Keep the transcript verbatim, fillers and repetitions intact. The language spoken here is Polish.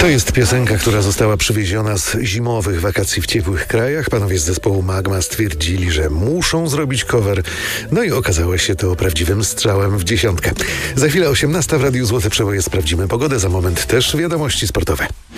To jest piosenka, która została przywieziona z zimowych wakacji w ciepłych krajach. Panowie z zespołu Magma stwierdzili, że muszą zrobić cover. No i okazało się to prawdziwym strzałem w dziesiątkę. Za chwilę osiemnasta w Radiu Złote Przeboje sprawdzimy pogodę. Za moment też wiadomości sportowe.